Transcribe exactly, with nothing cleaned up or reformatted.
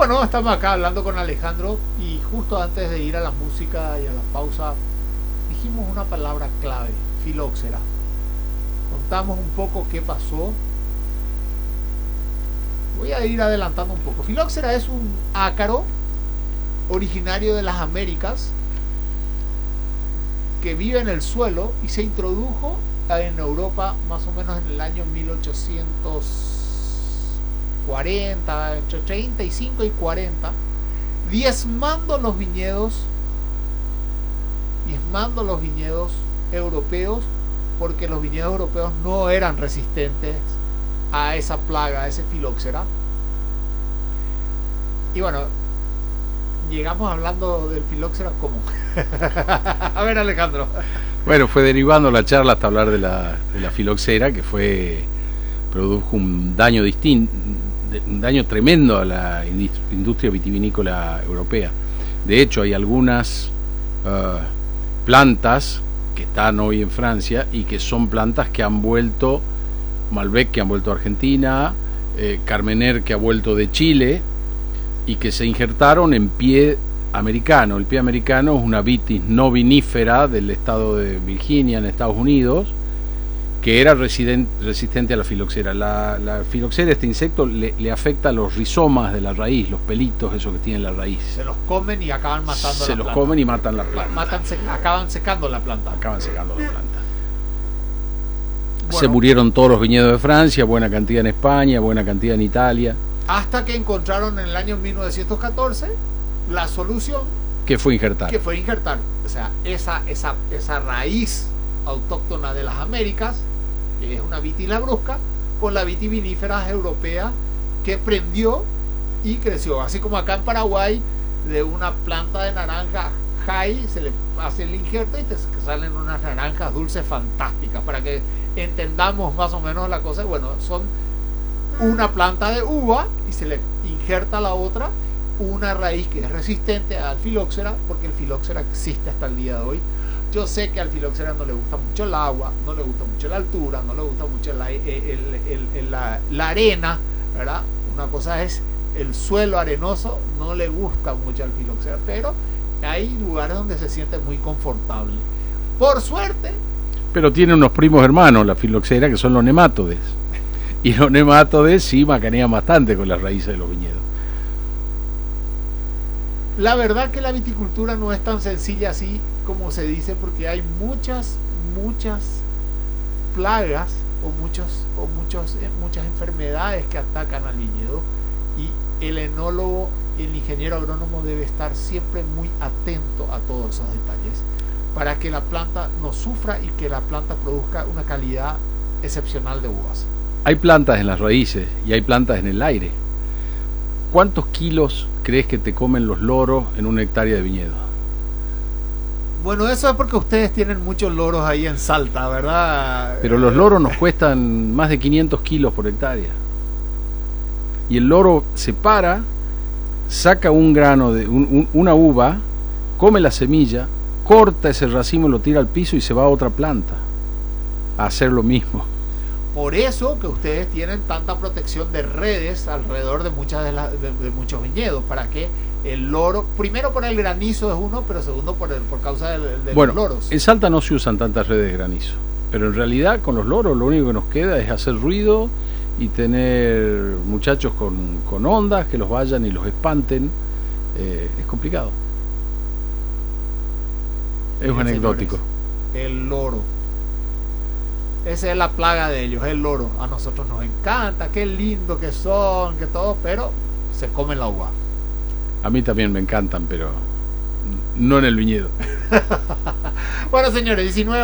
Bueno, estamos acá hablando con Alejandro y justo antes de ir a la música y a la pausa dijimos una palabra clave, filóxera. Contamos un poco qué pasó. Voy a ir adelantando un poco. Filóxera es un ácaro originario de las Américas que vive en el suelo y se introdujo en Europa más o menos en el año mil ochocientos cuarenta, entre treinta y cinco y cuarenta, diezmando los viñedos, diezmando los viñedos europeos, porque los viñedos europeos no eran resistentes a esa plaga, a ese filóxera. Y bueno, llegamos hablando del filóxera como a ver, Alejandro. Bueno, fue derivando la charla hasta hablar de la, de la filoxera, que fue produjo un daño distinto, un daño tremendo a la industria vitivinícola europea. De hecho, hay algunas uh, plantas que están hoy en Francia y que son plantas que han vuelto, Malbec que han vuelto a Argentina, eh, Carmener que ha vuelto de Chile, y que se injertaron en pie americano. El pie americano es una vitis no vinífera del estado de Virginia en Estados Unidos, que era resistente a la filoxera. La, la filoxera, este insecto, le, le afecta a los rizomas de la raíz, los pelitos esos que tiene la raíz. Se los comen y acaban matando Se la los planta. comen y matan la planta. Matan, se, acaban secando la planta. Acaban secando la planta. Bueno, se murieron todos los viñedos de Francia, buena cantidad en España, buena cantidad en Italia. Hasta que encontraron en el año mil novecientos catorce la solución, que fue injertar. Que fue injertar. O sea, esa, esa, esa raíz autóctona de las Américas, que es una vitis labrusca, con la vitis vinífera europea que prendió y creció. Así como acá en Paraguay, de una planta de naranja high se le hace el injerto y te salen unas naranjas dulces fantásticas. Para que entendamos más o menos la cosa, bueno, son una planta de uva y se le injerta a la otra una raíz que es resistente al filóxera, porque el filóxera existe hasta el día de hoy. Yo sé que al filóxera no le gusta mucho el agua, no le gusta mucho la altura, no le gusta mucho la, el, el, el, la, la arena, ¿verdad? Una cosa es el suelo arenoso, no le gusta mucho al filóxera, pero hay lugares donde se siente muy confortable. Por suerte. Pero tiene unos primos hermanos, la filoxera, que son los nemátodes. Y los nemátodes sí macanean bastante con las raíces de los viñedos. La verdad que la viticultura no es tan sencilla así como se dice, porque hay muchas, muchas plagas o, muchos, o muchos, muchas enfermedades que atacan al viñedo, y el enólogo y el ingeniero agrónomo debe estar siempre muy atento a todos esos detalles para que la planta no sufra y que la planta produzca una calidad excepcional de uvas. Hay plantas en las raíces y hay plantas en el aire. ¿Cuántos kilos crees que te comen los loros en una hectárea de viñedo? Bueno, eso es porque ustedes tienen muchos loros ahí en Salta, ¿verdad? Pero los loros nos cuestan más de quinientos kilos por hectárea. Y el loro se para, saca un grano, de un, un, una uva, come la semilla, corta ese racimo, lo tira al piso y se va a otra planta a hacer lo mismo. Por eso que ustedes tienen tanta protección de redes alrededor de muchas de, la, de, de muchos viñedos, para que el loro, primero por el granizo es uno, pero segundo por, el, por causa de, de bueno, los loros. En Salta no se usan tantas redes de granizo, pero en realidad con los loros lo único que nos queda es hacer ruido y tener muchachos con, con ondas que los vayan y los espanten. Eh, es complicado. Es Miren, anecdótico. Señores, el loro. Esa es la plaga de ellos, el loro. A nosotros nos encanta, qué lindo que son, que todo, pero se comen la uva. A mí también me encantan, pero no en el viñedo. Bueno, señores, diecinueve